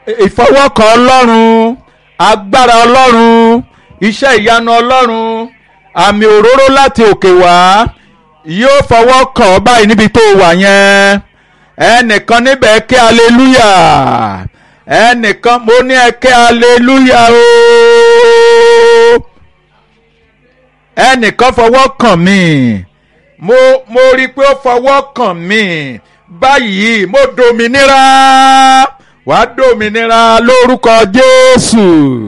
ìfọwọ́kàn ọlọ́run, agbára ọlọ́run, iṣẹ́ ìyanu ọlọ́run, àmì òróró láti òkè wá yóò fọwọ́ kàn ọ́ báyìí níbi tó wà yẹn. Ẹnìkan níbẹ̀ ké aleluya, ẹnìkan mo ní ẹ ké aleluya o. Ẹnìkan fọwọ́ kàn mí, mo rí i pé ó fọwọ́ kàn mí báyìí, mo dòmìnira, wàá dòmìnira lórúkọ Jésù.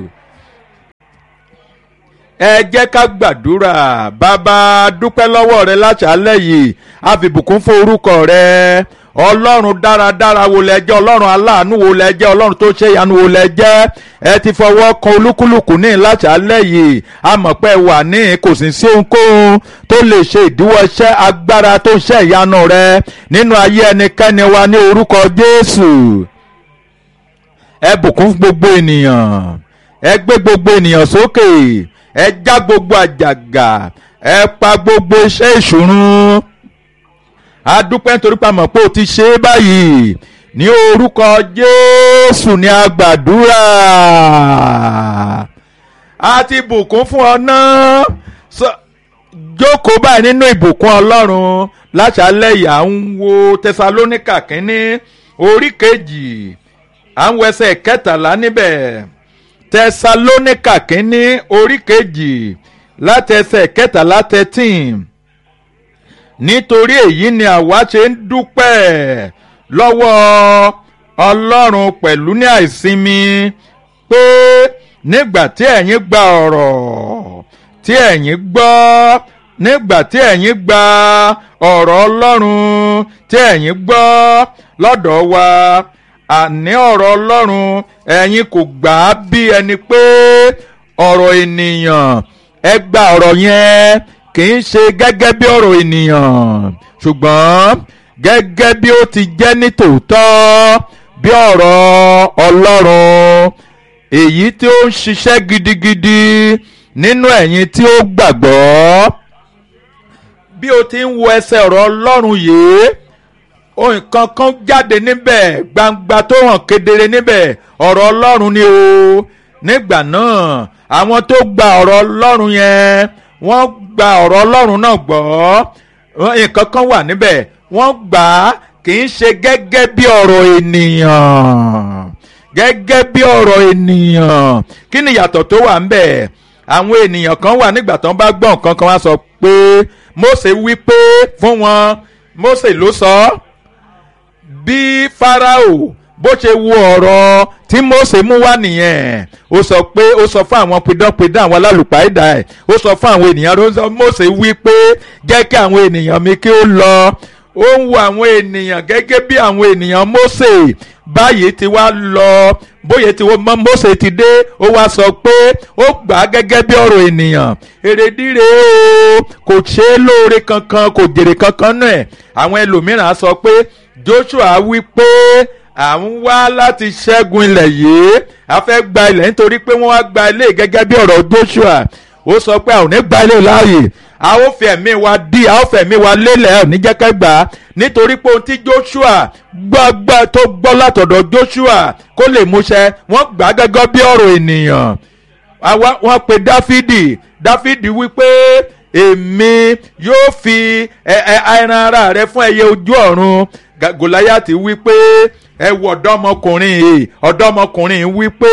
Ẹ jẹ́ ká gbàdúrà. Bàbá, dúpẹ́ lọ́wọ́ rẹ láṣálẹ́ yìí, a fi bùkún fún orúkọ rẹ. Ọlọ́run dáradára wo lẹ jẹ́, ọlọ́run aláàánú wo lẹ jẹ́, ọlọ́run tó ṣe ìyanu wo lẹ jẹ́. Ẹ ti fọwọ́ kan olúkúlùkù ní láṣálẹ́ yìí, a mọ̀ pé wà ní kò sì sí ohunkóhun tó lè ṣe ìdíwọ́ iṣẹ́ agbára tó ṣe ìyanu rẹ nínú ayé ẹnikẹ́ni wa ní orúkọ Jésù. Ẹ bùkún fún gbogbo ènìyàn, ẹ gbé gbogbo ènìyàn sókè, ẹ já gbogbo àjàgà, ẹ pa gbogbo iṣẹ́ ìṣòro. A dúpẹ́ nítorí pé a mọ̀ pé o ti ṣe é báyìí ní orúkọ Jésù ní a gbàdúrà. A ti bùkún fún ọ náà, jókòó báyìí nínú ìbùkún Ọlọ́run. Láṣálẹ́ yìí à ń wo Tẹsalóníkà kínní orí kejì, à ń wo ẹsẹ̀ kẹtàlá níbẹ̀. Tẹsalóníkà kínní orí kejì láti ẹsẹ̀ kẹtàlá 13. Nítorí èyí ni àwa ṣe ń dúpẹ́ lọ́wọ́ Ọlọ́run pẹ̀lú ní àìsinmi pé nígbà tí ẹ̀yin gba ọ̀rọ̀ tí ẹ̀yin gbọ́, nígbà tí ẹ̀yin gba ọ̀rọ̀ Ọlọ́run tí ẹ̀yin gbọ́ lọ́dọ̀ wa, àní ọ̀rọ̀ Ọlọ́run ẹ̀yin kò gbà á bí ẹni pé ọ̀rọ̀ ènìyàn. Ẹ gba ọ̀rọ̀ yẹn kì í ṣe gẹ́gẹ́ bí ọ̀rọ̀ ènìyàn, ṣùgbọ́n gẹ́gẹ́ bí ó ti jẹ́ ní tòótọ́, bí ọ̀rọ̀ Ọlọ́run, èyí tí ó ń ṣiṣẹ́ gidigidi nínú ẹ̀yin tí ó gbàgbọ́. Bí o ti ń wo ẹsẹ̀ ọ̀rọ̀ Ọlọ́run yìí, ohun kankan jáde níbẹ̀ gbangba tó hàn kedere níbẹ̀, ọ̀rọ̀ Ọlọ́run ni o. Nígbà náà àwọn tó gba ọ̀rọ̀ Ọlọ́run yẹn, wọ́n gba ọ̀rọ̀ Ọlọ́run náà gbọ́. Nǹkan kan wà níbẹ̀, wọ́n gbà á kì í ṣe gẹ́gẹ́ bí ọ̀rọ̀ ènìyàn, gẹ́gẹ́ bí ọ̀rọ̀ ènìyàn. Kí ni ìyàtọ̀ tó wà níbẹ̀? Àwọn ènìyàn kan wà nígbà tó ń bá gbọ́ nǹkan kan wá sọ pé Mósè wí pé fún wọn, Mósè ló sọ. Bí Fáráò bó ṣe wo ọ̀rọ̀ tí Mósè mú wá nìyẹn. Ó sọ pé ó sọ fún àwọn pidánpidán, àwọn alálùpàídà ẹ̀, ó sọ fún àwọn ènìyàn rẹ̀. Mósè wí pé jẹ́ kí àwọn ènìyàn mi kí ó lọ. Ó ń wo àwọn ènìyàn gẹ́gẹ́ bí àwọn ènìyàn Mósè báyìí ti wá lọ, bóyá tí Mósè ti dé, ó wá sọ pé ó gbà á gẹ́gẹ́ bí ọ̀rọ̀ ènìyàn. Èrèdíre o, kò ṣe é lóore kankan, kò jèrè kankan náà. Àwọn ẹlòmíràn sọ pé Joshua wí pé à ń wá láti ṣẹ́gun ilẹ̀ yìí, a fẹ́ gba ilẹ̀ nítorí pé wọ́n wá gba ilé gẹ́gẹ́ bí ọ̀rọ̀ Joshua. Ó sọ pé a ò ní gba ilé láàyè, a ó fi ẹ̀mí wa dí, a ó fi ẹ̀mí wa lélẹ̀, ò ní jẹ́ ká gbà á, nítorí pé ohun tí Joshua gbọ́ tó gbọ́ látọ̀dọ̀ Joshua kó lè múṣẹ, wọ́n gbà á gẹ́gẹ́ bí ọ̀rọ̀ ènìyàn. Wọ́n pe Dáfídì wípé èmi yóò fi ẹran ara rẹ fún ẹyẹ ojú ọ̀run. Gòláyátì wípé ẹ wo ọ̀dọ́mọkùnrin wípé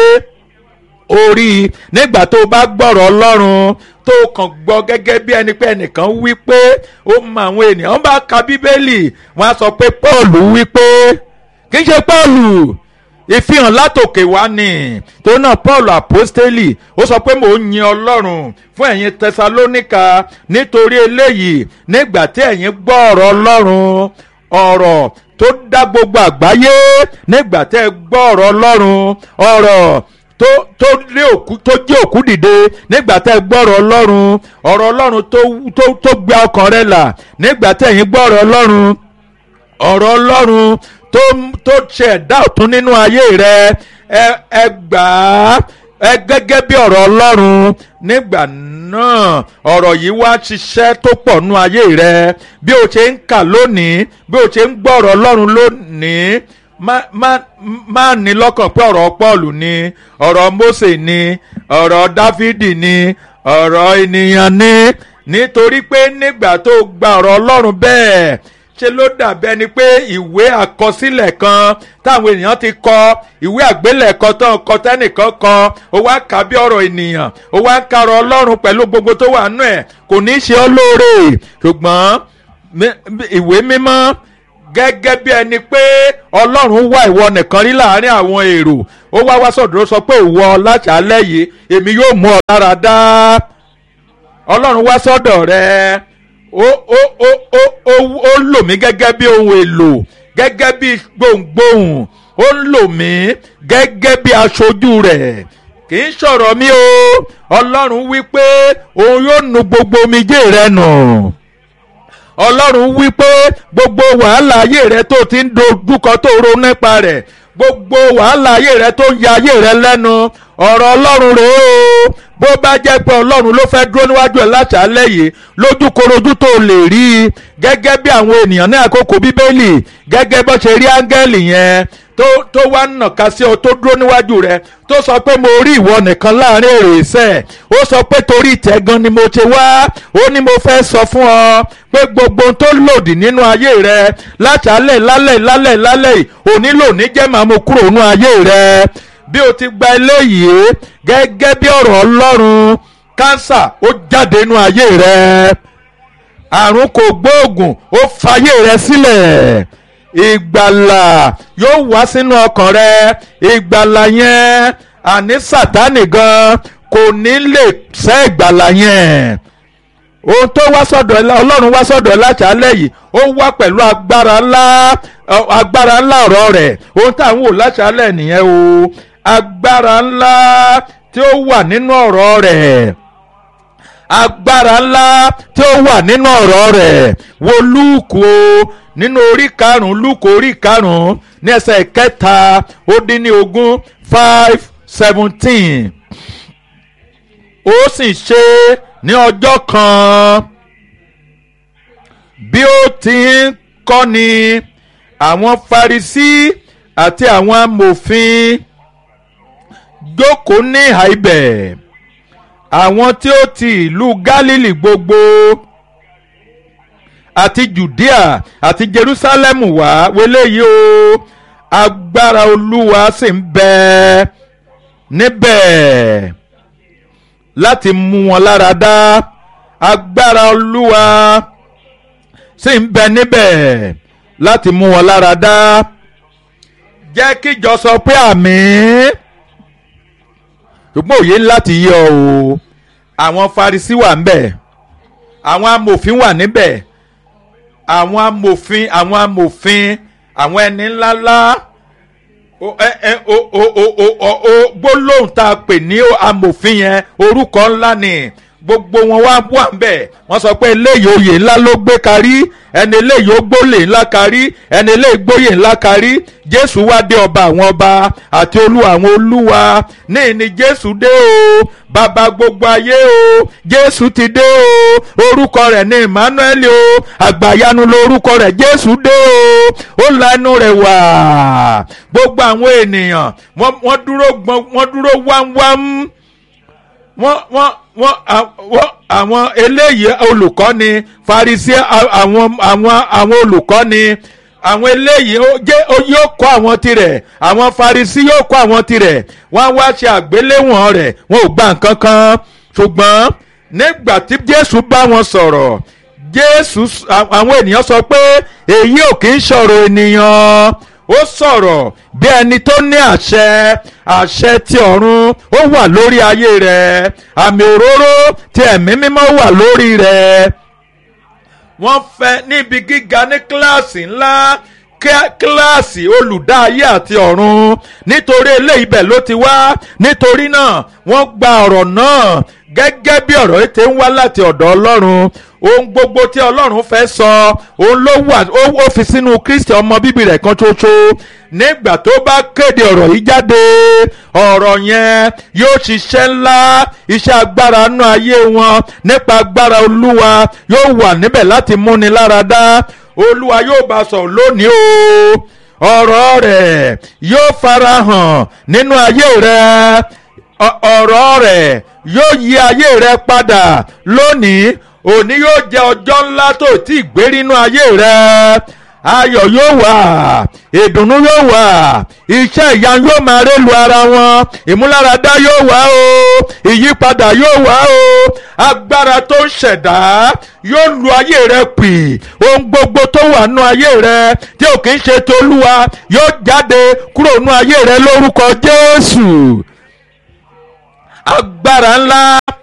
orí nígbà tó bá gbọ́rọ̀ Ọlọ́run tó kàn gbọ́ gẹ́gẹ́ bí ẹni pé ẹnìkan wí pé ó mọ àwọn ènìyàn. Wọ́n bá ka Bíbélì, wọ́n á sọ pé Pọ́ọ̀lù wí pé, kì í ṣe Pọ́ọ̀lù, ìfihàn látòkè wá ni. Torí náà Pọ́ọ̀lù àpọ́stélì ó sọ pé mò ń yin Ọlọ́run fún ẹ̀yin Tẹsalóníkà nítorí eléyìí, nígbà tí ẹ̀yin gbọ́ ọ̀rọ̀ Ọlọ́run, ọ̀rọ̀ tó dá gbogbo àgbáyé, nígbà tí ẹ gbọ́ ọ̀rọ̀ Ọlọ́run, ọ̀rọ̀ tó jẹ́ òkú dìde, nígbà tẹ́ gbọ́rọ̀ Ọlọ́run, ọ̀rọ̀ Ọlọ́run tó gbé ọkàn rẹ là, nígbà tẹ́ ẹ̀yin gbọ́rọ̀ Ọlọ́run, ọ̀rọ̀ Ọlọ́run tó ṣe ẹ̀dá ọ̀tun nínú ayé rẹ, ẹ gbà á gẹ́gẹ́ bí ọ̀rọ̀ Ọlọ́run. Nígbà náà ọ̀rọ̀ yìí wá ṣiṣẹ́ tó pọ̀ nú ayé rẹ. Bí o ṣe ń kà lónìí, bí o ṣe ń gbọ́rọ̀ Ọlọ́run lónìí, má ní lọ́kàn pé ọ̀rọ̀ Pọ́ọ̀lù ni ọ̀rọ̀ Mósè ni ọ̀rọ̀ Dáfídì ni ọ̀rọ̀ ènìyàn ni nítorí pé nígbà tó gba ọ̀rọ̀ Ọlọ́run bẹ́ẹ̀ ṣe ló dàbẹ́ ni pé ìwé àkọsílẹ̀ kan táwọn ènìyàn ti kọ ìwé àgbélẹ̀kọ tán kọ tẹ́nìkan kọ ó wá kà bí ọ̀rọ̀ ènìyàn ó wá ń karọ̀ Ọlọ́run pẹ̀lú gbogbo tó wà nù ẹ̀ kò ní í ṣe ọ́ lóore ṣùgbọ́n ìwé mímọ́ gẹ́gẹ́ bí ẹni pé Ọlọ́run wá ìwọ nìkan rí láàrin àwọn èrò ó wá sọ̀dọ̀ sọ pé ìwọ láṣálẹ́ yìí èmi yóò mú ọ lára dá Ọlọ́run wá sọ́dọ̀ rẹ ó lò mí gẹ́gẹ́ bí ohun èlò gẹ́gẹ́ bí gbohùngbohùn ó lò mí gẹ́gẹ́ bí aṣojú rẹ̀ kì í sọ̀rọ̀ mi o Ọlọ́run wí pé òun yóò nu gbogbo omijé rẹ nù Ọlọ́run wí pé gbogbo wàhálà ayé rẹ tó ti ń dojúkọ tó ronú nípa rẹ̀ gbogbo wàhálà ayé rẹ tó ń ya ayé rẹ lẹ́nu ọ̀rọ̀ Ọlọ́run rèé o bó bá jẹ́ pé Ọlọ́run ló fẹ́ dúró níwájú ẹ̀ láṣálẹ́ yìí lójúkorojú tó lè rí i gẹ́gẹ́ bí àwọn ènìyàn ní àkókò Bíbélì gẹ́gẹ́ bó ṣe rí áńgẹ́lì yẹn tó wá nàka sí ọ tó dúró níwájú rẹ tó sọ pé mo rí ìwọ nìkan láàrin èrò ìṣẹ́ ó sọ pé torí ìtẹ́ gan ni mo ṣe wá ó ní mo fẹ́ sọ fún ọ pé gbogbo ohun tó lòdì nínú ayé rẹ láṣálẹ́ lálẹ́ òní lòní jẹ́ màá mo kúrò nínú ayé rẹ bí o ti gba eléyìí gẹ́gẹ́ bí ọ̀rọ̀ Ọlọ́run kánsà ó jáde nínú ayé rẹ àrùn kò gbóògùn ó fayé rẹ sílẹ̀ ìgbàlà yóò wá sínú ọkàn rẹ ìgbàlà yẹn àní Sátánì gan kò ní lè ṣẹ́ ìgbàlà yẹn ohun tó wá sọ́dọ̀ Ọlọ́run wá sọ́dọ̀ láṣálẹ́ yìí ó wá pẹ̀lú agbára ńlá ọ̀rọ̀ rẹ̀ ohun táwọn wò láṣálẹ́ nìyẹn o agbára ńlá tí ó wà nínú ọ̀rọ̀ rẹ̀ agbára ńlá tí ó wà nínú ọ̀rọ̀ rẹ̀ wo Lúùkù o nínú orí karùn-ún Lúùkù orí karùn-ún ní ẹsẹ̀ kẹta ó dín ní ogún 5:17 ó sì ṣe ní ọjọ́ kan bí ó ti ń kọ́ni àwọn Farisí àti àwọn amòfin jókòó ní ìhà ibẹ̀ àwọn tí ó ti ìlú Gálílì gbogbo àti Jùdíà àti Jerúsálẹ́mù wá wọlé yìí o agbára Olúwa sì ń bẹ níbẹ̀ láti mú wọn lára dá agbára Olúwa sì ń bẹ níbẹ̀ láti mú wọn lára dá jẹ́ kíjọ sọ pé àmín ṣùgbọ́n òye láti yọ o àwọn Farisí wà níbẹ̀ àwọn amòfin wà níbẹ̀ àwọn amòfin àwọn ẹni ńláńlá gbólóhùn tá a pè ní amòfin yẹn orúkọ ńlá ni gbogbo wọn wà ńbẹ̀ wọ́n sọ pé eléyìí oyè ńlá ló gbé karí ẹni eléyìí ó gbólè ńlá karí ẹni eléyìí gbóyè ńlá karí Jésù wá dé ọba àwọn ọba àti olúwa àwọn olúwa ní ìní Jésù dé o bàbá gbogbo ayé o Jésù ti dé o orúkọ rẹ̀ ní Emmanuel o àgbàyanu lórúkọ rẹ̀ Jésù dé o ó la ẹnu rẹ̀ wà gbogbo àwọn ènìyàn wọ́n dúró wámwám àwọn eléyìí olùkọ́ni Farisí àwọn olùkọ́ni àwọn eléyìí yóò kọ́ àwọn tirẹ̀ àwọn Farisí yóò kọ́ àwọn tirẹ̀ wọ́n wá ṣe àgbéléwọ̀n rẹ̀ wọn ò gba nǹkan kan ṣùgbọ́n nígbà tí Jésù bá wọn sọ̀rọ̀ àwọn ènìyàn sọ pé èyí ò kì í sọ̀rọ̀ ènìyàn ó sọ̀rọ̀ bí ẹni tó ní àṣẹ ti ọ̀run ó wà lórí ayé rẹ̀ àmì òróró ti ẹ̀mí mímọ́ wà lórí rẹ̀ wọ́n fẹ́ níbi gíga ní kíláàsì ńlá kíláàsì olùdá ayé àti ọ̀run nítorí eléyìí ibẹ̀ ló ti wá nítorí náà wọ́n gba ọ̀rọ̀ náà gẹ́gẹ́ bí ọ̀rọ̀ ètè ń wá láti ọ̀dọ̀ Ọlọ́run ohun gbogbo tí Ọlọ́run fẹ́ sọ òun ló wà ó fi sínú Kristi ọmọ bíbí rẹ̀ kan ṣoṣo nígbà tó bá kéde ọ̀rọ̀ yìí jáde ọ̀rọ̀ yẹn yóò ṣiṣẹ́ ńlá iṣẹ́ agbára nú ayé wọn nípa agbára Olúwa yóò wà níbẹ̀ láti múni lára dá Olúwa yóò bá sọ̀rọ̀ lónìí o ọ̀rọ̀ rẹ̀ yóò farahàn nínú ayé rẹ ọ̀rọ̀ rẹ̀ yóò yí ayé rẹ padà lónìí òní yóò jẹ́ ọjọ́ ńlá tó ti gbé nínú ayé rẹ ayọ̀ yóò wà ìdùnnú yóò wà iṣẹ́ ìyanu yóò máa rélu ara wọn ìmúláradá yóò wà o ìyípadà yóò wà o agbára tó ń ṣẹ̀dá yóò lu ayé rẹ pì ohun gbogbo tó wà nínú ayé rẹ tí ò kì í ṣe tolúwa yóò jáde kúrò nínú ayé rẹ lórúkọ Jésù agbára ńlá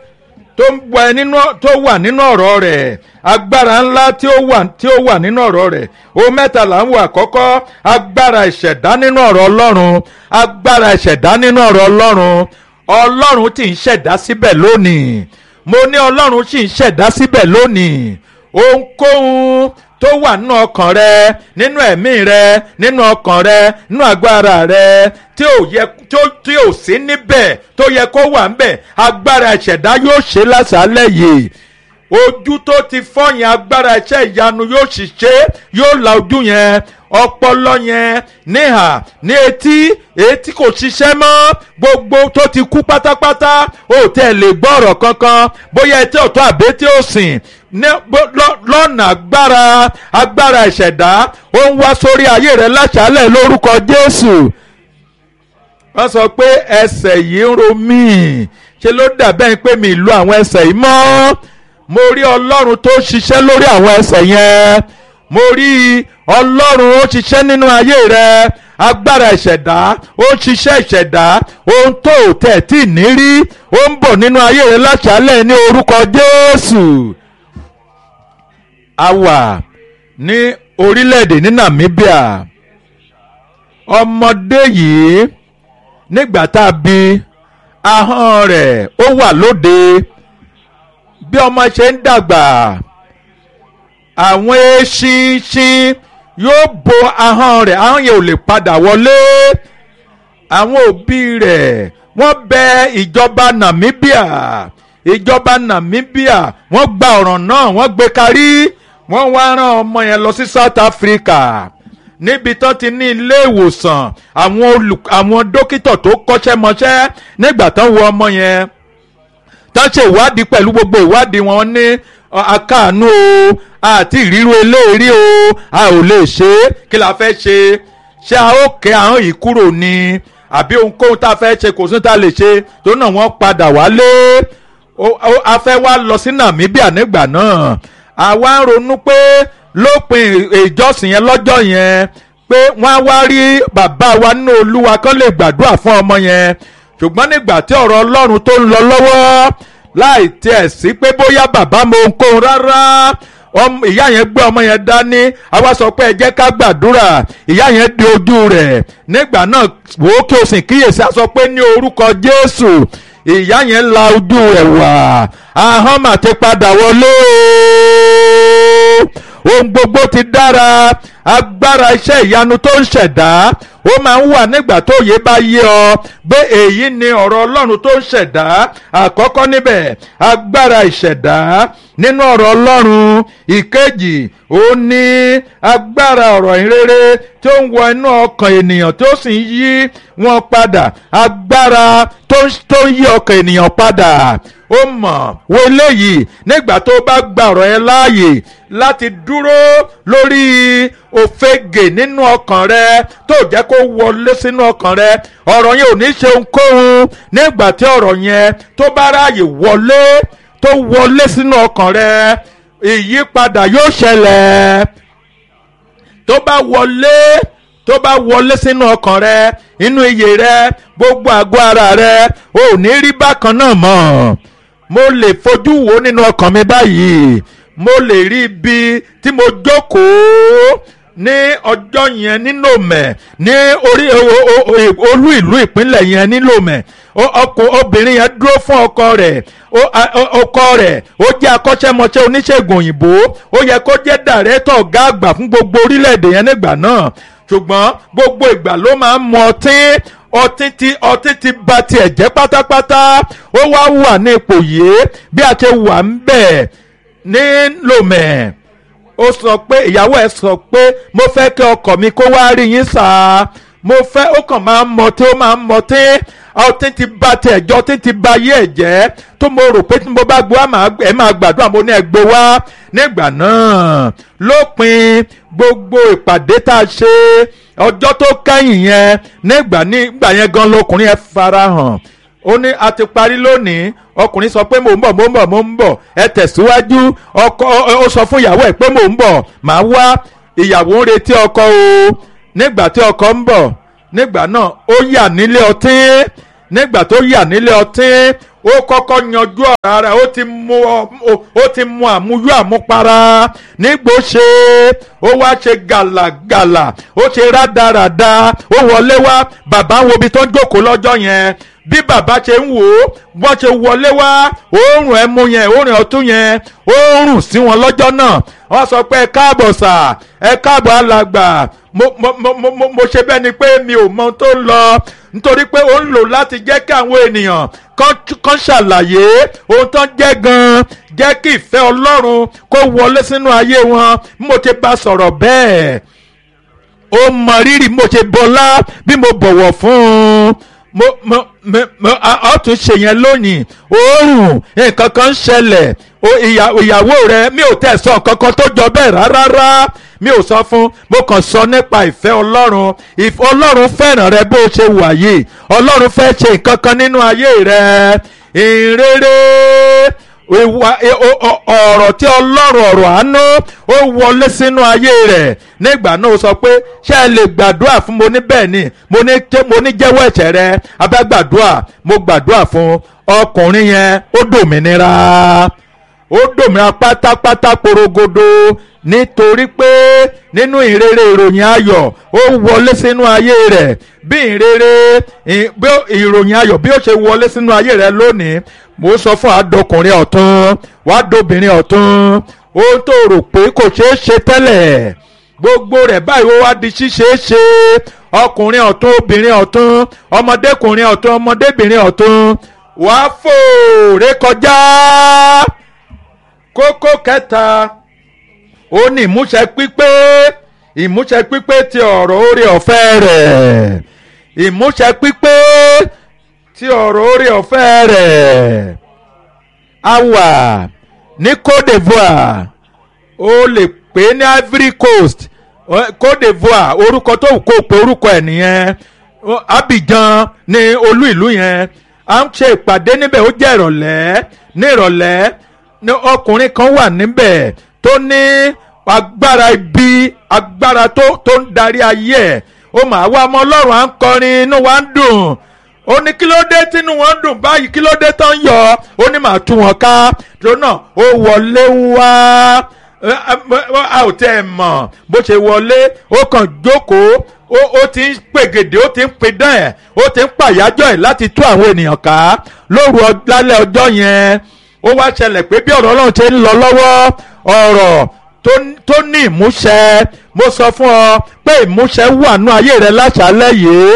tó wà nínú ọ̀rọ̀ rẹ̀ agbára ńlá tí ó wà nínú ọ̀rọ̀ rẹ̀ ohun mẹ́ta là ń wò àkọ́kọ́ agbára ìṣẹ̀dá nínú ọ̀rọ̀ Ọlọ́run agbára ìṣẹ̀dá nínú ọ̀rọ̀ Ọlọ́run Ọlọ́run tí ń ṣẹ̀dá síbẹ̀ lónìí mo ní Ọlọ́run tí ń ṣẹ̀dá síbẹ̀ lónìí ohunkóhun tó wà nínú ọkàn rẹ nínú ẹ̀mí rẹ nínú ọkàn rẹ nínú agbára rẹ tí ò sí níbẹ̀ tó yẹ kó wà níbẹ̀ agbára ìṣẹ̀dá yóò ṣe lásàálẹ̀ yìí ojú tó ti fọ́ yẹn agbára iṣẹ́ ìyanu yóò ṣiṣẹ́ yóò la ojú yẹn ọpọlọ yẹn níhà ní etí kò ṣiṣẹ́ mọ́ gbogbo tó ti kú pátápátá ó tẹ̀ lè gbọ́ ọ̀rọ̀ kankan bóyá etí ọ̀tún àbẹ́tí òsìn lọ́nà agbára ìṣẹ̀dá ó ń wá sórí ayé rẹ̀ láṣálẹ̀ lórúkọ Jésù wọ́n sọ pé ẹsẹ̀ yìí ń ro mí ṣe ló dàbẹ́ pé mi lu àwọn ẹsẹ̀ yìí mọ́ mo rí Ọlọ́run tó ṣiṣẹ́ lórí àwọn ẹsẹ̀ yẹn mo rí Ọlọ́run ó ṣiṣẹ́ nínú ayé rẹ agbára ìṣẹ̀dá ó ṣiṣẹ́ ìṣẹ̀dá ohun tó tẹ̀ tí ní rí ó ń bọ̀ nínú ayé rẹ láṣálẹ̀ ní orúkọ Jésù a wà ní orílẹ̀-èdè ní Namibia ọmọdé yìí nígbà tá a bí ahọ́n rẹ̀ ó wà lóde bí ọmọ ṣe ń dàgbà àwọn eṣinṣin yóò bo ahọ́n rẹ̀ ahọ́n yẹn ò lè padà wọlé àwọn òbí rẹ̀ wọ́n bẹ ìjọba Namibia wọ́n gba ọ̀ràn náà wọ́n gbé karí wọ́n wá rán ọmọ yẹn lọ sí South Africa níbi tó ti ní ilé ìwòsàn àwọn dókítà tó kọ́ṣẹ́ mọṣẹ́ nígbà tán wo ọmọ yẹn tán ṣe ìwádìí pẹ̀lú gbogbo ìwádìí wọn ní akáàánú o àti ìrírú eléèrí o a ò lè ṣe é kí la fẹ́ ṣe a ó kẹ́ àwọn yìí kúrò ní àbí ohunkóhun tá a fẹ́ ṣe kò sí tá a lè ṣe tó náà wọ́n padà wálé a fẹ́ wá lọ sí Namibia nígbà náà àwa ń ronú pé lópin ìjọsìn yẹn lọ́jọ́ yẹn pé wọ́n á wá rí bàbá wa nínú Olúwa kán lè gbàdúrà fún ọmọ yẹn ṣùgbọ́n nígbà tí ọ̀rọ̀ Ọlọ́run tó ń lọ lọ́wọ́ láì tiẹ̀ sí pé bóyá bàbá mọ ohunkóhun rárá ìyá yẹn gbé ọmọ yẹn dání àwa sọ pé ẹ jẹ́ ká gbàdúrà ìyá yẹn di ojú rẹ̀ nígbà náà wò ó kí o sì kíyèsí a sọ pé ní orúkọ Jésù ìyá yẹn la ojú rẹ̀ wà ahọ́n mà ti padà wọlé ohun gbogbo ti dára agbára iṣẹ́ ìyanu tó ń ṣẹ̀dá ó máa ń wà nígbà tó yé bá yé ọ pé èyí ni ọ̀rọ̀ Ọlọ́run tó ń ṣẹ̀dá àkọ́kọ́ níbẹ̀ agbára ìṣẹ̀dá nínú ọ̀rọ̀ Ọlọ́run ìkejì ó ní agbára ọ̀rọ̀ ìrere tó ń wọ inú ọkàn ènìyàn tó sì ń yí wọn padà agbára tó ń yí ọkàn ènìyàn padà ó mọ̀ wo eléyìí nígbà tó bá gba ọ̀rọ̀ yẹn láàyè láti dúró lórí òfegè nínú ọkàn rẹ tó jẹ́ kó wọlé sínú ọkàn rẹ ọ̀rọ̀ yẹn ò ní ṣe ohunkóhun nígbà tí ọ̀rọ̀ yẹn tó bá ráàyè wọlé sínú ọkàn rẹ ìyípadà yóò ṣẹlẹ̀ tó bá wọlé sínú ọkàn rẹ inú iyè rẹ gbogbo àgọ́ ara rẹ ò ní rí bákan náà mọ́ mo lè fojú wo nínú ọkàn mi báyìí mo lè rí ibi tí mo jókòó ní ọjọ́ yẹn ní Lomé ní orí olú ìlú ìpínlẹ̀ yẹn ní Lomé obìnrin yẹn dúró fún ọkọ rẹ̀ ó jẹ́ akọ́ṣẹ́mọṣẹ́ oníṣègùn òyìnbó ó yẹ kó jẹ́ dàrẹ́tọ̀ ọ̀gá àgbà fún gbogbo orílẹ̀-èdè yẹn nígbà náà ṣùgbọ́n gbogbo ìgbà ló máa ń mu ọtí ti bà tiẹ̀ jẹ́ pátápátá ó wá wà ní ipò yìí bí a ṣe wà ń bẹ̀ ní Lomé ó sọ pé ìyàwó ẹ̀ sọ pé mo fẹ́ kí ọkọ mi kó wá rí yín sà, mo fẹ́, ó kàn máa ń mọtí, ó máa ń mọtí, ọtí ti ba ti ẹ̀jọ́, ọtí ti ba ayé ẹ̀ jẹ́, tó mo rò pé tí mo bá gbé wá ẹ máa gbàdúrà, mo ní ẹ gbé wá. Nígbà náà lópin gbogbo ìpàdé tá a ṣe ọjọ́ tó kẹ́yìn yẹn, nígbà yẹn gan lọkùnrin ẹ farahàn. Ó ní a ti parí lónìí. Ọkùnrin sọ pé mò ń bọ̀, ẹ tẹ̀síwájú. Ọkọ ó sọ fún ìyàwó ẹ̀ pé mò ń bọ̀, màá wá. Ìyàwó ń retí ọkọ o. Nígbà tí ọkọ ń bọ̀, nígbà náà ó yà nílé ọtí. Nígbà tó yà nílé ọtí, ó kọ́kọ́ yanjú ọ̀rá rẹ̀, ó ti mu àmuyó àmupara. Nígbò ṣe ó wá ṣe gàlàgàlà, ó ṣe rádaràda, ó wọlé wá. Bàbá wo ibi tó ń jókòó lọ́jọ́ yẹn, bí bàbá ṣe ń wò ó, wọ́n ṣe wọlé wá, òórùn ẹmu yẹn, òórùn ọtún yẹn, òórùn sí wọn lọ́jọ́ náà. Wọ́n sọ pé ẹ káàbọ̀ sà, ẹ káàbọ̀ alàgbà. Mo ṣe bẹ́ẹ̀ ni pé mi ò mọ ohun tó ń lọ, nítorí pé ó ń lò láti jẹ́ kí àwọn ènìyàn kan ṣàlàyé ohun tó ń jẹ́ gan-an, jẹ́ kí ìfẹ́ Ọlọ́run kó wọlé sínú ayé wọn. Mo ti bá sọ̀rọ̀ bẹ́ẹ̀, ó mọ rírì, mo ṣe bọlá bí mo bọ̀wọ̀ fún un. Ó tún ṣe yẹn lónìí, òórùn nǹkan kan ń ṣẹlẹ̀. Ìyàwó rẹ, mi ò tẹ̀ sọ nǹkan kan tó jọ bẹ́ẹ̀ rárá, mi ò sọ fún, mo kàn sọ nípa ìfẹ́ Ọlọ́run. Ọlọ́run fẹ́ràn rẹ bó ṣe wà yìí, Ọlọ́run fẹ́ ṣe nǹkan kan nínú ayé rẹ. Ìrere ọ̀rọ̀ tí Ọlọ́run, ọ̀rọ̀ àánú, ó wọlé sínú ayé rẹ̀. Nígbà náà ó sọ pé ṣé ẹ lè gbàdúrà fún? Mo ní bẹ́ẹ̀ ni, mo ní jẹ́wọ́ ẹ̀ṣẹ̀ rẹ, abẹ́ gbàdúrà. Mo gbàdúrà fún ọkùnrin yẹn, ó dòmìnira pátápátá porogodo, nítorí pé nínú ìrere ìròyìn ayọ̀ ó wọlé sínú ayé rẹ̀. Bí ìròyìn ayọ̀ bí ó ṣe wọlé sínú ayé rẹ̀ lónìí, mo sọ fún àdọkùnrin ọ̀tún, wàá dóbìnrin ọ̀tún. Ohun tó rò pé kò ṣeé ṣe tẹ́lẹ̀, gbogbo rẹ̀ báyìí ó wá di ṣíṣeé ṣe. Ọkùnrin ọ̀tún, obìnrin ọ̀tún, ọmọdékùnrin ọ̀tún, ọmọdébìnrin ọ̀tún, wàá fò rékọjá. Kókó kẹta, ó ní ìmúṣẹ pípé ti ọ̀rọ̀ oore ọ̀fẹ́ rẹ̀. Ìmúṣẹ pípé ti ọ̀rọ̀ oore ọ̀fẹ́ rẹ̀. A wà ní Côte d'Ivoire, ó lè pè ní Ivory Coast. Côte d'Ivoire, orúkọ tó kó pé orúkọ ẹ̀ nìyẹn. Abidjan ní olú ìlú yẹn. À ń ṣe ìpàdé níbẹ̀, ó jẹ́ ìrọ̀lẹ́. Ní ìrọ̀lẹ́ ní ọkùnrin kan wà níbẹ̀ tó ní agbára ibi, agbára tó ń darí ayé ẹ̀. Ó mà wá ọmọ Ọlọ́run à ń kọrin, inú wa ń dùn. Ó ní kí ló dé tínú wọn ń dùn báyìí, kí ló dé tán yọ? Ó ní màá tú wọn ká. tó náà ó wọlé wá a ò tẹ́ ẹ mọ̀ bó ṣe wọlé ó kàn jókòó ó ti ń pègèdè ó ti ń pidán ẹ̀ ó ti ń pàyájọ́ ẹ̀ láti tú àwọn ènìyàn ká lóru lálẹ́ ọjọ́ yẹn ó wá ṣẹlẹ̀ pé bí ọ̀rọ̀ Ọlọ́run ṣe ń lọ lọ́wọ́ ọ̀rọ̀ tó ní ìmúṣẹ mo sọ fún ọ pé ìmúṣẹ wà nú ayé rẹ láṣálẹ́ yìí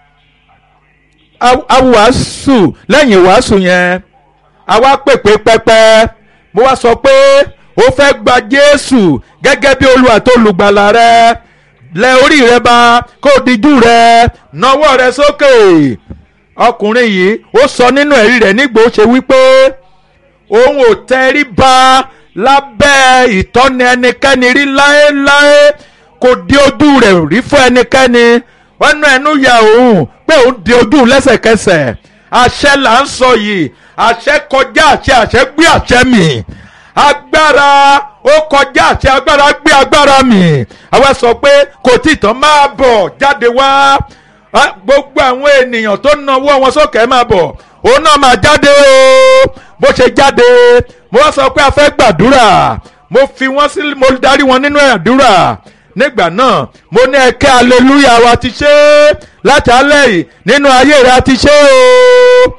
awàásù lẹ́yìn ìwàásù yẹn àwa pèpè pẹpẹ mo wá sọ pé ó fẹ́ gba Jésù gẹ́gẹ́ bí Olúwa tó lùgbàlà rẹ lẹ orí rẹ bá kó dijú rẹ nawọ́ rẹ sókè ọkùnrin yìí ó sọ nínú ẹ̀rí rẹ̀ nígbà ó ṣe wípé òun ò tẹríba lábẹ́ ìtọ́ni ẹnikẹ́ni rí láéláé kò di ojú rẹ̀ rí fún ẹnikẹ́ni ẹnu ya òun pé òun di ojú lẹ́sẹ̀kẹsẹ̀ àṣẹ là ń sọ yìí àṣẹ kọjá àṣẹ gbé àṣẹ mì agbára ó kọjá àṣẹ agbára gbé agbára mì àwa sọ pé kò tí tán máa bọ̀ jáde wá gbogbo àwọn ènìyàn tó nawọ́ wọn sókè máa bọ̀ òun náà máa jáde o bó ṣe jáde mo wá sọ pé a fẹ́ gbàdúrà mo fi wọ́n sí mo darí wọn nínú àdúrà nígbà náà mo ní ẹ̀kẹ́ aleluya wa ti ṣe é láti alẹ́ yìí nínú ayé rẹ̀ a ti ṣe é o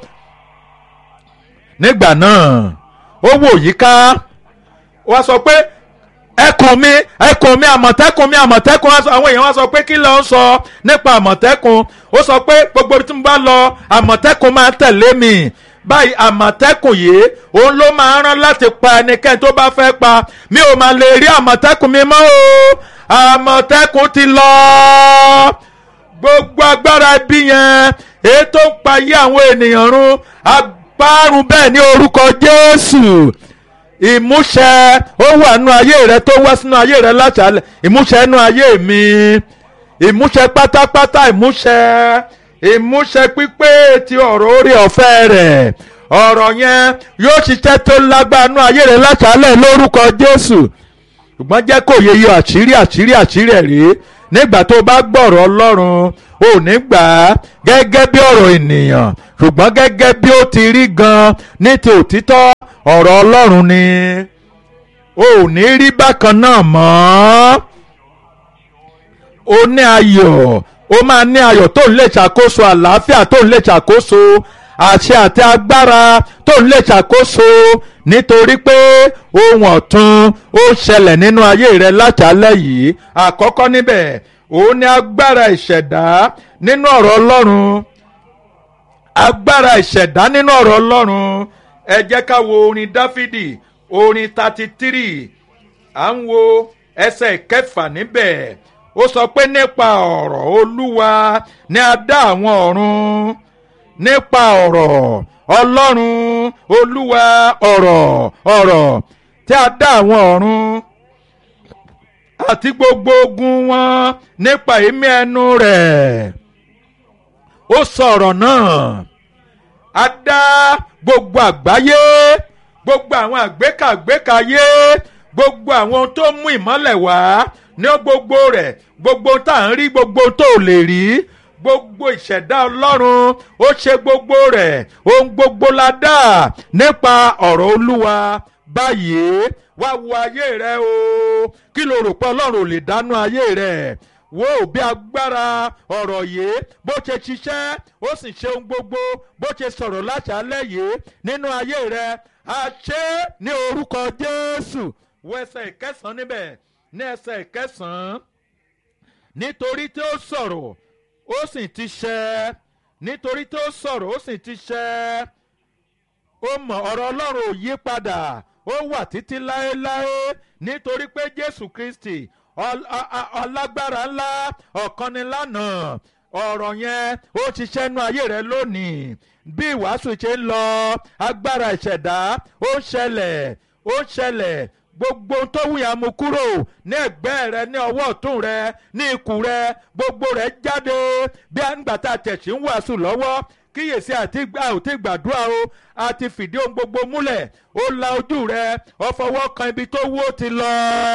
nígbà náà ó wò yíká wá sọ pé ẹkùn mi àmọ̀tẹ́kùn àwọn èèyàn wá sọ pé kí ló ń sọ nípa àmọ̀tẹ́kùn ó sọ pé gbogbo tí mo bá lọ àmọ̀tẹ́kùn máa tẹ̀lé mi báyìí àmọ̀tẹ́kùn yìí òun ló máa rán láti pa ẹnikẹ́ni tó bá fẹ́ pa mi ò máa lè rí àmọ̀tẹ́kùn mi mọ́ o àmọ̀tẹ́kùn ti lọ gbogbo agbára ibi yẹn èyí tó ń pa ayé àwọn ènìyàn run agbárun bẹ́ẹ̀ ní orúkọ Jésù ìmúṣẹ ó wà nínú ayé rẹ tó wá sínú ayé rẹ láṣálẹ́ ìmúṣẹ nínú ayé mi ìmúṣẹ pátápátá ìmúṣẹ pípé ti ọ̀rọ̀ orí ọ̀fẹ́ rẹ̀ ọ̀rọ̀ yẹn yóò ṣiṣẹ́ tó lágbára nínú ayé rẹ láṣálẹ́ lórúkọ Jésù ṣùgbọ́n jẹ́ kó yẹ yọ àṣírí ẹ̀ rí nígbà tó bá gbọ́rọ̀ Ọlọ́run ò ní gbà á gẹ́gẹ́ bí ọ̀rọ̀ ènìyàn ṣùgbọ́n gẹ́gẹ́ bí ó ti rí gan ní ti òtítọ́ ọ̀rọ̀ Ọlọ́run ni ò ní rí bákan náà mọ́ ó ní ayọ̀ ó máa ní ayọ̀ tó ń lè ṣàkóso àlàáfíà tó ń lè ṣàkóso àṣẹ àti agbára tó ń lè ṣàkóso nítorí pé ohun ọ̀tun ó ṣẹlẹ̀ nínú ayé rẹ láṣálẹ́ yìí àkọ́kọ́ níbẹ̀ òun ní agbára ìṣẹ̀dá nínú ọ̀rọ̀ Ọlọ́run agbára ìṣẹ̀dá nínú ọ̀rọ̀ Ọlọ́run ẹ jẹ́ ká wo orin Dáfídì orin 33 à ń wo ẹsẹ̀ ìkẹfà níbẹ̀ ó sọ pé nípa ọ̀rọ̀ Olúwa ni a dá àwọn ọ̀run nípa ọ̀rọ̀ Ọlọ́run Olúwa ọ̀rọ̀ tí a dá àwọn ọ̀run àti gbogbo ogun wọn nípa ìmí ẹnu rẹ̀ ó sọ ọ̀rọ̀ náà a dá gbogbo àgbáyé gbogbo àwọn àgbékàgbékayé gbogbo àwọn tó mú ìmọ́lẹ̀ wá ní gbogbo rẹ̀ gbogbo tá à ń rí gbogbo tó lè rí gbogbo ìṣẹ̀dá Ọlọ́run ó ṣe gbogbo rẹ̀ ohun gbogbo la dá nípa ọ̀rọ̀ Olúwa báyìí wá wo ayé rẹ o kí lo rò pé Ọlọ́run ò lè dánú ayé rẹ wo bí agbára ọ̀rọ̀ yìí bó ṣe ṣiṣẹ́ ó sì ṣe ohun gbogbo bó ṣe sọ̀rọ̀ láṣálẹ́ yìí nínú ayé rẹ àṣẹ ní orúkọ Jésù wo ẹsẹ̀ ìkẹsàn-án níbẹ̀ ní ẹsẹ̀ ìkẹsàn-án nítorí tí ó sọ̀rọ̀ ó sì ti ṣẹ nítorí tí ó sọ̀rọ̀ ó sì ti ṣẹ ó mọ̀ ọ̀rọ̀ Ọlọ́run ò yí padà ó wà títí láéláé nítorí pé Jésù Kristi ọlágbára ńlá ọ̀kan ni lánàá ọ̀rọ̀ yẹn ó ṣiṣẹ́ nú ayé rẹ lónìí bí ìwàásù ṣe ń lọ agbára ìṣẹ̀dá ó ṣẹlẹ̀ gbogbo tó wùyà mú kúrò ní ẹ̀gbẹ́ rẹ ní ọwọ́ ọ̀tún rẹ ní ikùn rẹ gbogbo rẹ jáde bí àgbà tá a tẹ̀sí ń wàásù lọ́wọ́ kíyèsí àti gbàdúrà o àti fìdí ohun gbogbo múlẹ̀ ó la ojú rẹ ó fọwọ́ kan ibi tó wó ti lọ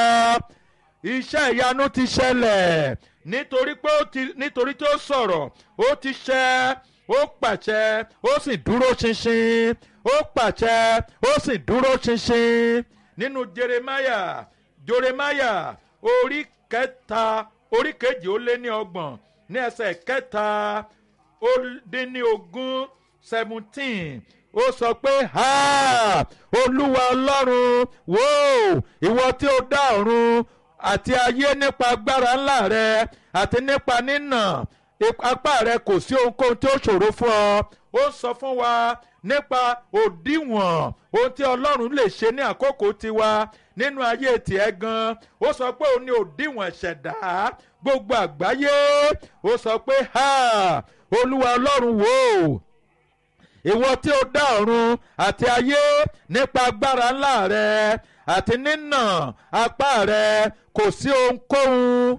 iṣẹ́ ìyanu ti ṣẹlẹ̀ nítorí tó sọ̀rọ̀ ó ti ṣẹ ó pàṣẹ ó sì dúró ṣinṣin ó pàṣẹ ó sì dúró ṣinṣin nínú Jeremáyà orí kejì ó lé ní ọgbọ̀n ní ẹsẹ̀ kẹta ó dín ní ogún 17 ó sọ pé Olúwa Ọlọ́run wò ìwọ tí ó dá ọ̀run àti ayé nípa agbára ńlá rẹ àti nípa nínà apá rẹ kò sí ohunkóhun tí ó ṣòro fún ọ ó sọ fún wa nípa òdiwọ̀n ohun tí Ọlọ́run lè ṣe ní àkókò tiwa nínú ayé tiẹ̀ gan ó sọ pé òun ní òdiwọ̀n ìṣẹ̀dá gbogbo àgbáyé ó sọ pé Olúwa Ọlọ́run wò ìwọ tí ó dá ọ̀run àti ayé nípa agbára ńlá rẹ àti nínà apá rẹ kò sí ohunkóhun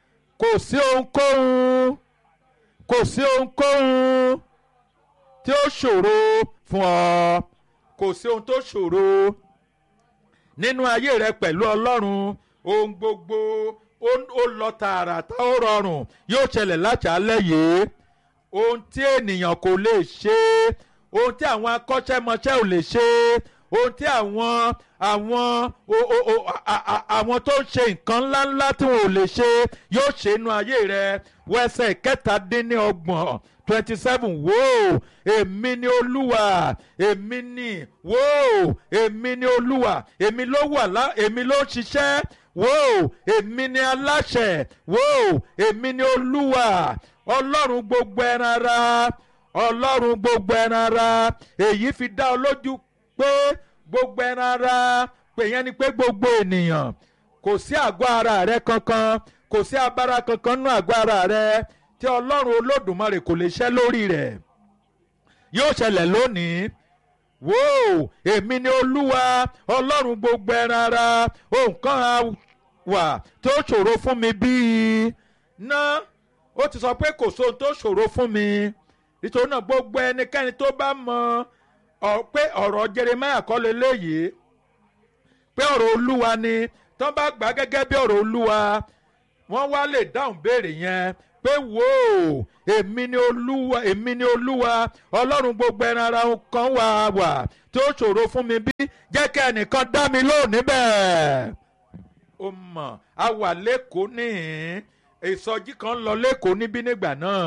tí ó ṣòro fún ọ kò sí ohun tó ṣòro nínú ayé rẹ pẹ̀lú Ọlọ́run ohun gbogbo ó lọ tààràtà ó rọrùn yóò ṣẹlẹ̀ láṣálẹ́ yìí ohun tí ènìyàn kò lè ṣe ohun tí àwọn akọ́ṣẹ́mọṣẹ́ ò lè ṣe ohun tí àwọn tó ń ṣe nǹkan ńláńlá tí wọn ò lè ṣe yóò ṣe inú ayé rẹ wẹsẹ̀ kẹtàdínlọ́gbọ̀n 27 wò èmi ni Olúwa èmi ni wò èmi ni Olúwa èmi ló ń ṣiṣẹ́ wò èmi ni aláṣẹ wò èmi ni Olúwa Ọlọ́run gbogbo ẹran ara ọlọ́run gbogbo ẹran ara èyí fi dá ọ lójú pé gbogbo ẹran ara pé yẹn ni pé gbogbo ènìyàn kò sí àgọ́ ara rẹ kankan kò sí abara kankan nínú àgọ́ ara rẹ tí ọlọ́run olódùmarè kò lè ṣẹ́ lórí rẹ̀ yóò ṣẹlẹ̀ lónìí wò èmi ni olúwa ọlọ́run gbogbo ẹran ara ohun kan á wà tó ṣòro fún mi bíi ná ó ti sọ pé kò sóhun tó ṣòro fún mi nítorí náà gbogbo ẹnikẹ́ni tó bá mọ̀ pé ọ̀rọ̀ Jeremáyà kọ́ leléyìí pé ọ̀rọ̀ olúwa ni tó bá gbà gẹ́gẹ́ bí ọ̀rọ̀ olúwa wọ́n wá lè dáhùn béèrè yẹn pé wò ó èmi ni olúwa ọlọ́run gbogbo ẹran ara kan wà tó ṣòro fún mi bí jẹ́ kí ẹnìkan dá mi lóhùn níbẹ̀. ó mọ̀ a wà lẹ́kọ̀ọ́ níhìn ìsọjí kan lọ lẹ́kọ̀ọ́ níbí nígbà náà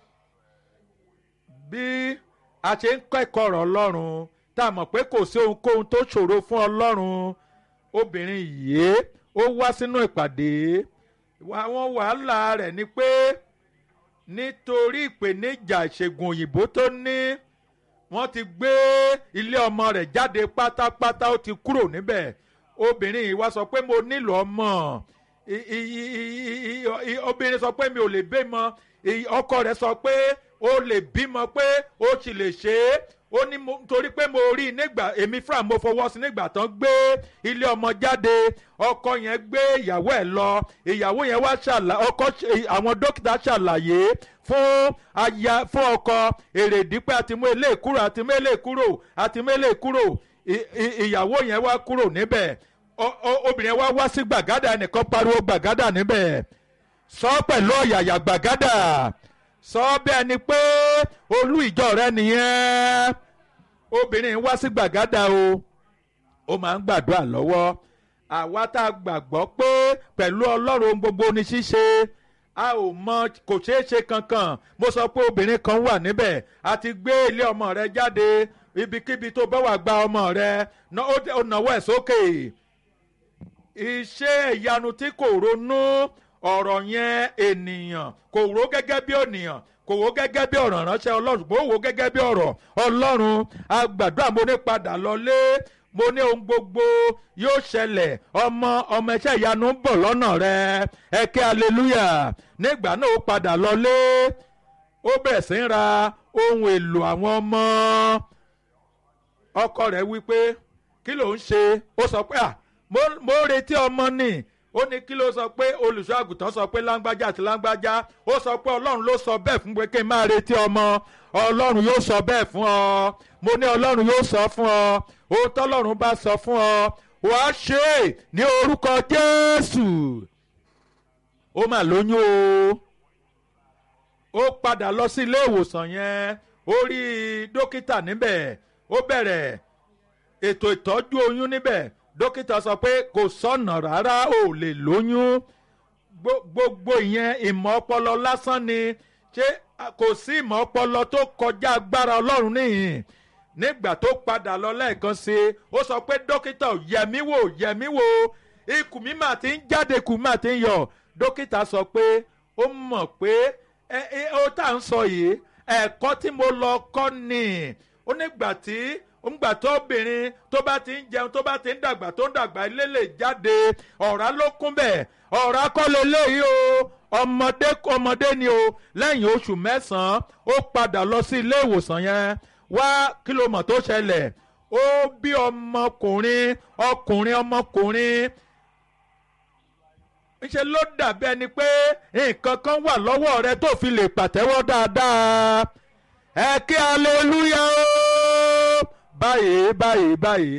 bí a ṣe ń kẹ́kọ̀ọ́ ọ̀rọ̀ ọlọ́run tá a mọ̀ pé kò sí ohunkóhun tó ṣòro fún ọlọ́run obìnrin yìí ó wá sínú ìpàdé àwọn wàhálà rẹ̀ ni pé nítorí ìpèníjà ìṣègùn òyìnbó tó ní wọ́n ti gbé ilé ọmọ rẹ̀ jáde pátápátá ó ti kúrò níbẹ̀ obìnrin yìí wá sọ pé mo nílò ọmọ obìnrin sọ pé mi ò lè bímọ ọkọ rẹ̀ sọ pé ó lè bímọ pé ó sì lè ṣe é ó ní torí pé mo rí nígbà èmi fúnra mo fọwọ́ sí nígbà tán gbé ilé ọmọ jáde ọkọ yẹn gbé ìyàwó ẹ̀ lọ ìyàwó yẹn wá àwọn dókítà ṣàlàyé fún ọkọ èrèdí pé àti mú eléyìí kúrò àti mú eléyìí kúrò àti mú eléyìí kúrò ìyàwó yẹn wá kúrò níbẹ̀ obìnrin wa wá sí gbàgádà ẹnìkan pariwo gbàgádà níbẹ̀ sọ pẹ̀lú ọ̀yàyà gbàgádà sọ bẹ́ẹ̀ ni pé olú ìjọ rẹ nìyẹn obìnrin wá sí gbàgádà ó máa ń gbàdúrà lọ́wọ́ àwa tá a gbàgbọ́ pé pẹ̀lú ọlọ́run gbogbo ní ṣíṣe a ò mọ kò ṣeé ṣe kankan mo sọ pé obìnrin kan wà níbẹ̀ a ti gbé ilé ọmọ rẹ jáde ibikíbi tó bá wà gba ọmọ rẹ ó náwó ẹ̀ sókè iṣẹ́ ìyanu tí kò ronú ọ̀rọ̀ yẹn ènìyàn kò rò gẹ́gẹ́ bí ènìyàn kò wò gẹ́gẹ́ bí ọ̀rọ̀ ránṣẹ́ ọlọ́run kò wò gẹ́gẹ́ bí ọ̀rọ̀ ọlọ́run àgbàdúrà mo ní padà lọlé mo ní ohun gbogbo yóò ṣẹlẹ̀ ọmọ iṣẹ́ ìyanu ń bọ̀ lọ́nà rẹ ẹ ké aleluya nígbà náà ó padà lọlé ó bẹ̀rẹ̀ sí ń ra ohun èlò àwọn ọmọ ọkọ rẹ̀ wí pé kí ló ń ṣe ó sọ pé mo retí ọmọ ni ó ní kí ló sọ pé olùṣọ́ àgùntàn sọ pé láńgbájá àti láńgbájá ó sọ pé ọlọ́run ló sọ bẹ́ẹ̀ fún pé kí n máa retí ọmọ ọlọ́run yóò sọ bẹ́ẹ̀ fún ọ mo ní ọlọ́run yóò sọ fún ọ ohun tọ́lọ́run bá sọ fún ọ wàá ṣe é ní orúkọ Jésù ó mà lóyún ó padà lọ sí ilé ìwòsàn yẹn ó rí dókítà níbẹ̀ ó bẹ̀rẹ̀ ètò ìtọ́jú oyún níbẹ̀ dókítà sọ pé kò sọ̀nà rárá ò lè lóyún gbogbo ìyẹn ìmọ̀ ọpọlọ lásán ni ṣé kò sí ìmọ̀ ọpọlọ tó kọjá agbára ọlọ́run nìyí nígbà tó padà lọ lẹ́ẹ̀kan sí i ó sọ pé dókítà yẹ̀mí wò ikùn mi mà ti ń jáde ikùn mi mà ti ń yọ dókítà sọ pé ó mọ̀ pé ó tà ń sọ yìí ẹ̀kọ́ tí mo lọ kọ́ ni ó nígbà tí ńgbà tó obìnrin tó bá ti ń jẹun tó bá ti ń dàgbà tó ń dàgbà ilé lè jáde ọ̀rá ló kún bẹ́ẹ̀ ọ̀rá kọ́ leléyìí o ọmọdé ni o lẹ́yìn oṣù mẹ́sàn-án ó padà lọ sí ilé ìwòsàn yẹn wá kí ló mọ̀ tó ṣẹlẹ̀ ó bí ọmọkùnrin ńṣe ló dàbí ẹni pé nǹkan kan wà lọ́wọ́ rẹ tó fi lè pàtẹ́wọ́ dáadáa ẹ kí aleluya o báyìí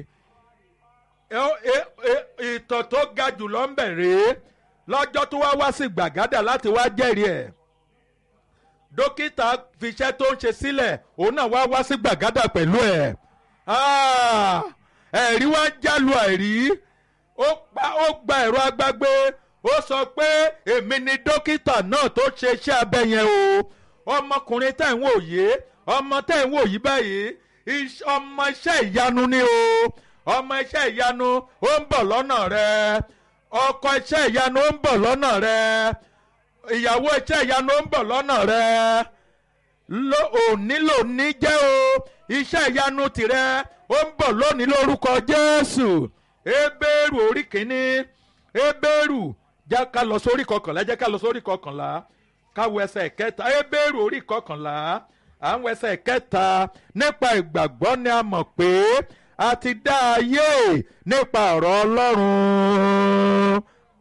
ìtàn tó ga jùlọ ń bẹ̀rẹ̀ lọ́jọ́ tó wá sí gbàgádà láti wá jẹ́rìí ẹ̀ dókítà fiṣẹ́ tó ń ṣe sílẹ̀ òun náà wá sí gbàgádà pẹ̀lú ẹ̀ ẹ̀rí wá jálu àìrí ó gba ẹ̀rọ agbágbé ó sọ pé èmi ni dókítà náà tó ṣe iṣẹ́ abẹ yẹn o ọmọkùnrin tẹ̀ ń wò yìí ọmọ tẹ̀ ń wò yìí báyìí ọmọ iṣẹ́ ìyanu ni o ọmọ iṣẹ́ ìyanu ó ń bọ̀ lọ́nà rẹ ọkọ iṣẹ́ ìyanu ó ń bọ̀ lọ́nà rẹ ìyàwó iṣẹ́ ìyanu ó ń bọ̀ lọ́nà rẹ òní lóní jẹ́ o iṣẹ́ ìyanu tìrẹ ó ń bọ̀ lónìí lórúkọ Jésù. Hébérù orí kìíní Hébérù jẹ́ ká lọ sórí kọkànlá jẹ́ ká lọ sórí kọkànlá káwọ ẹsẹ̀ kẹta Hébérù orí kọkànlá àwọn ẹsẹ̀ kẹta nípa ìgbàgbọ́ ni a mọ̀ pé a ti dá ayé nípa ọ̀rọ̀ Ọlọ́run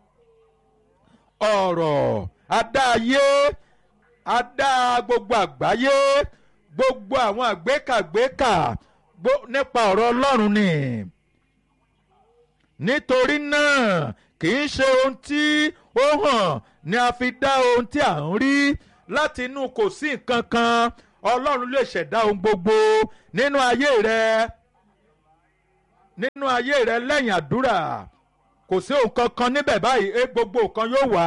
ọ̀rọ̀ a dá ayé a dá gbogbo àgbáyé gbogbo àwọn àgbékàgbékà nípa ọ̀rọ̀ Ọlọ́run ni nítorí náà kì í ṣe ohun tí ó hàn ni a fi dá ohun tí à ń rí láti inú kò sí nǹkan kan Ọlọ́run lè ṣẹ̀dá ohun gbogbo nínú ayé rẹ lẹ́yìn àdúrà kò sí ohun kankan níbẹ̀ báyìí gbogbo nǹkan yóò wà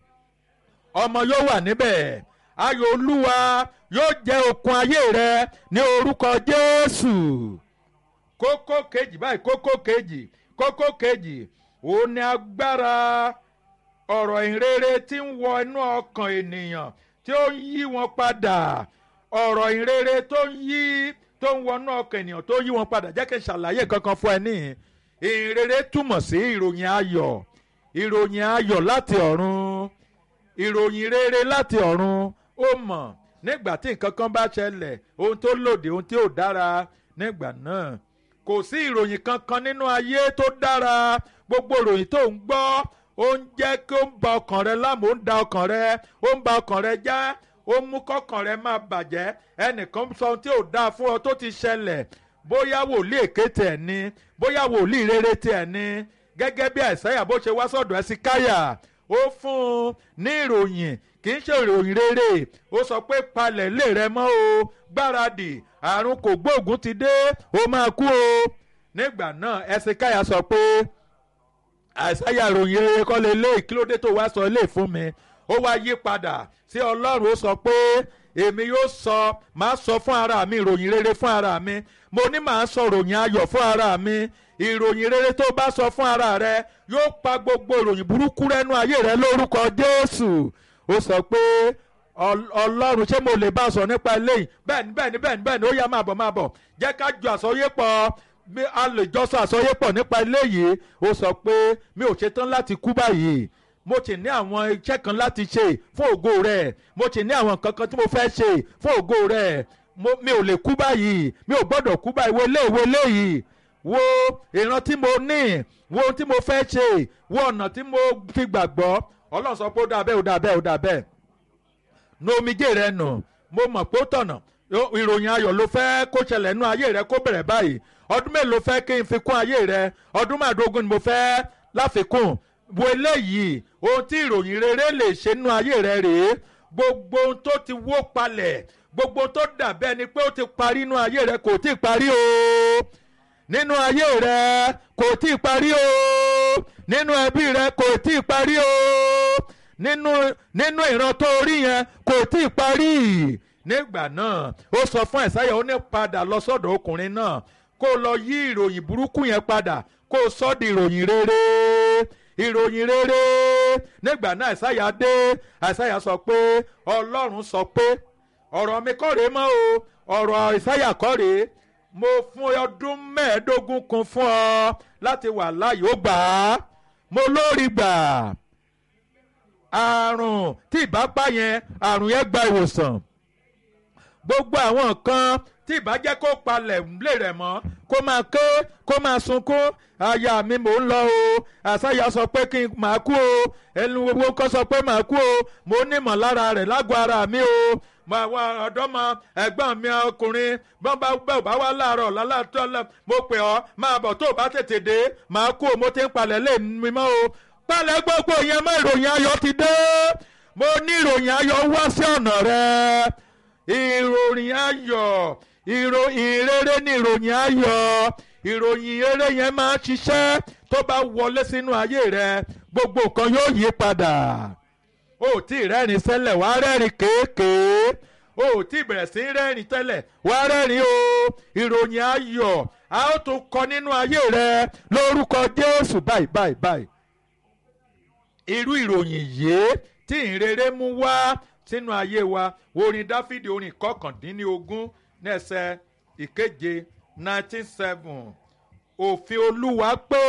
ọmọ yóò wà níbẹ̀ ayọ̀ Olúwa yóò jẹ́ okun ayé rẹ ní orúkọ Jésù. kókó kejì báyìí kókó kejì òun ni agbára ọ̀rọ̀ ìrere tí ń wọ inú ọkàn ènìyàn tí ó ń yí wọn padà ọ̀rọ̀ ìrere tó ń wọnú ọkàn ènìyàn tó yí wọn padà jẹ́ kí n ṣàlàyé kankan fún ẹ níhìn. ìrere túmọ̀ sí ìròyìn ayọ̀ láti ọ̀run ìròyìn rere láti ọ̀run ó mọ̀ nígbà tí nǹkan kan bá ṣẹlẹ̀ ohun tó lòdì ohun tí ò dára nígbà náà kò sí ìròyìn kankan nínú ayé tó dára gbogbo ìròyìn tó ń gbọ́ ó ń jẹ́ kí ó ń ba ọkàn rẹ láàmú ó ń da ọkàn rẹ ó ń ba ọkàn rẹ já ó mú kọ́kàn rẹ máa bàjẹ́ ẹnìkan sọ ohun tí ò dáa fún ọ tó ti ṣẹlẹ̀ bóyá wòlíì èké tiẹ̀ ni bóyá wòlíì rere tiẹ̀ ni gẹ́gẹ́ bí Àìsáyà bó ṣe wá sọ́dọ̀ Ẹsíkáyà ó fún un ní ìròyìn kì í ṣe ìròyìn rere ó sọ pé palẹ̀ ilé rẹ mọ́ o gbáradì àrùn kògbóògùn ti dé ó máa kú o nígbà náà Ẹsíkáyà sọ pé Àìsáyà ìròyìn rere kọ́ lè lé ìkílódé tó wá sọ ilé fún mi ó wá yí padà sí Ọlọ́run ó sọ pé èmi yóò máa sọ fún ara mi ìròyìn rere fún ara mi mo ní màá sọ ìròyìn ayọ̀ fún ara mi ìròyìn rere tó bá sọ fún ara rẹ yóò pa gbogbo ìròyìn burúkú rẹ́nu ayé rẹ lórúkọ Jésù ó sọ pé Ọlọ́run ṣé mo lè bá a sọ nípa eléyìí bẹ́ẹ̀ni ó yá máa bọ̀ jẹ́ ká jọ àsọyépọ̀ a lè jọ sọ àsọyépọ̀ nípa eléyìí ó sọ pé mi ò ṣetán láti kú báyìí mo ti ní àwọn iṣẹ́ kan láti ṣe fún ògo rẹ̀ mo ti ní àwọn nǹkan kan tí mo fẹ́ ṣe fún ògo rẹ̀ mi ò lè kú báyìí mi ò gbọ́dọ̀ kú báyìí wo léyìí wo ìran tí mo ní wo ohun tí mo fẹ́ ṣe wo ọ̀nà tí mo fi gbàgbọ́ Ọlọ́run sọ pé ó dà bẹ́ẹ̀ nu omijé rẹ nù mo mọ̀ pé ó tọ̀nà ìròyìn ayọ̀ ló fẹ́ kó ṣẹlẹ̀ nú ayé rẹ kó bẹ̀rẹ̀ báyìí ọdún mélòó fẹ́ kí n fi kún ayé rẹ ọdún 15 ni mo fẹ́ láfikún wo eléyìí ohun tí ìròyìn rere lè ṣe nínú ayé rẹ rèé gbogbo ohun tó ti wó palẹ̀ gbogbo tó dàbẹ́ ni pé ó ti parí nínú ayé rẹ kò tí ì parí o nínú ayé rẹ kò tí ì parí o nínú ẹbí rẹ kò tí ì parí o nínú ìran tó rí yẹn kò tí ì parí nígbà náà ó sọ fún Àìsáyà ó ní padà lọ sọ́dọ̀ ọkùnrin náà kó lọ yí ìròyìn burúkú yẹn padà kó sọ di ìròyìn rere nígbà náà Àìsáyà sọ pé Ọlọ́run sọ pé ọ̀rọ̀ mi kọ́ rèé mọ́ o ọ̀rọ̀ Àìsáyà kọ́ rèé mo fún ọdún 15 kún fún ọ láti wà láàyè ó gbà á mo lórí gbà àrùn tí ìbá pa yẹn àrùn yẹn gba ìwòsàn gbogbo àwọn nǹkan tí ìbá jẹ́ kó palẹ̀ lè rẹ̀ mọ́ kó máa ké kó máa sunkún aya mi mò ń lọ o Àìsáyà sọ pé kí n máa kú o ẹnu gbogbo nǹkan sọ pé máa kú o mo nímọ̀ lára rẹ̀ lágọ̀ọ́ ara mi o àwọn ọ̀dọ́mọ ẹ̀gbọ́n mi ọkùnrin bọ́n bá wá láàárọ̀ lálàtọ́ mo pè ọ́ máa bọ̀ tó o bá tètè dé máa kú o mo ti ń palẹ̀ lé mi mọ́ o palẹ̀ gbogbo yẹn mọ́ ìròyìn ayọ̀ ti dé mo ní ìròyìn ayọ̀ wá sí ọ̀nà rẹ̀ ìròyìn ayọ̀ ìròyìn rere ní ìròyìn ayọ̀ ìròyìn eré yẹn máa ń ṣiṣẹ́ tó bá wọlé sínú ayé rẹ gbogbo nǹkan yóò yí padà ó tí ì rẹ́rìn sẹ́lẹ̀ wá rẹ́rìn kéékèé ó tí ì bẹ̀rẹ̀ sí rẹ́rìn tẹ́lẹ̀ wá rẹ́rìn o ìròyìn ayọ̀ a ó tún kọ nínú ayé rẹ lórúkọ Jésù báyìí irú ìròyìn yìí tí ìrere mú wá sínú ayé wa. Orin Dáfídì orin kọkàndínlógún ní ẹsẹ̀ ìkeje 19:7. Òfin Olúwa pé,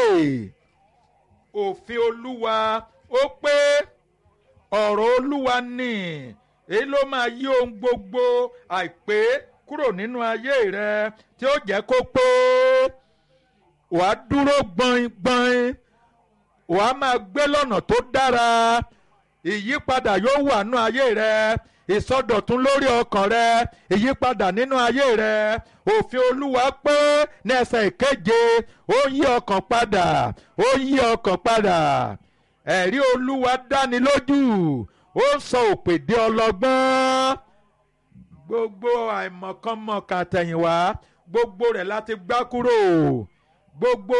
òfin Olúwa ó pé, ọ̀rọ̀ Olúwa ni èyí ló máa yí ohun gbogbo àìpé kúrò nínú ayé rẹ tí ó jẹ́ kó pé wàá dúró gbọ̀ngbọ̀n, wàá máa gbé lọ́nà tó dára. Ìyípadà yóò wà nínú ayé rẹ, ìsọdọ̀tun lórí ọkàn rẹ, ìyípadà nínú ayé rẹ. Òfin Olúwa pé ní ẹsẹ̀ ìkeje, ó yí ọkàn padà, ó yí ọkàn padà. Ẹ̀rí Olúwa dáni lójú, ó sọ òpè di ọlọ́gbọ́n. Gbogbo àìmọ̀kànmọ̀kàn àtẹ̀yìnwá, gbogbo rẹ̀ láti gbá kúrò. Gbogbo